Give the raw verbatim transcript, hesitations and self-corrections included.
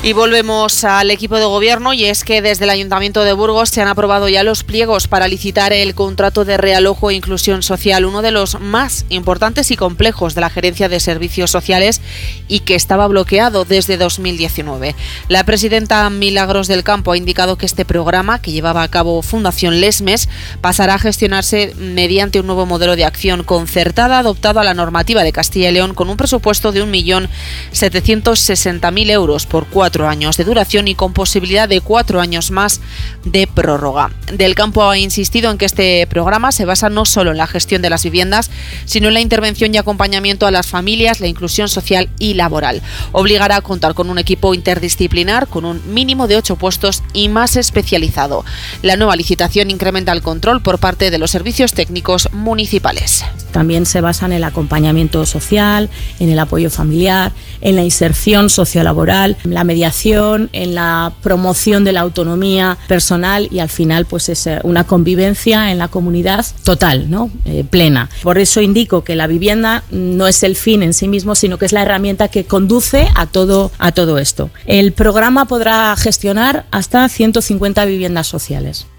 Y volvemos al equipo de gobierno, y es que desde el Ayuntamiento de Burgos se han aprobado ya los pliegos para licitar el contrato de realojo e inclusión social, uno de los más importantes y complejos de la Gerencia de Servicios Sociales y que estaba bloqueado desde dos mil diecinueve. La presidenta Milagros del Campo ha indicado que este programa, que llevaba a cabo Fundación Lesmes, pasará a gestionarse mediante un nuevo modelo de acción concertada adoptado a la normativa de Castilla y León, con un presupuesto de un millón setecientos sesenta mil euros por cuatro años de duración y con posibilidad de cuatro años más de prórroga. Del Campo ha insistido en que este programa se basa no solo en la gestión de las viviendas, sino en la intervención y acompañamiento a las familias, la inclusión social y laboral. Obligará a contar con un equipo interdisciplinar con un mínimo de ocho puestos y más especializado. La nueva licitación incrementa el control por parte de los servicios técnicos municipales. También se basa en el acompañamiento social, en el apoyo familiar, en la inserción sociolaboral, en la mediación, en la promoción de la autonomía personal y al final pues es una convivencia en la comunidad total, ¿no? Eh, plena. Por eso indico que la vivienda no es el fin en sí mismo, sino que es la herramienta que conduce a todo, a todo esto. El programa podrá gestionar hasta ciento cincuenta viviendas sociales.